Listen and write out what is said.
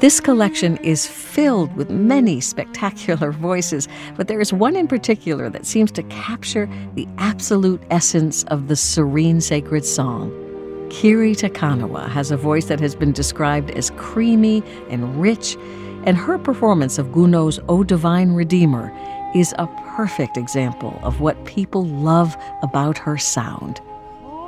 This collection is filled with many spectacular voices, but there is one in particular that seems to capture the absolute essence of the serene sacred song. Kiri Te Kanawa has a voice that has been described as creamy and rich, and her performance of Gounod's O Divine Redeemer is a perfect example of what people love about her sound.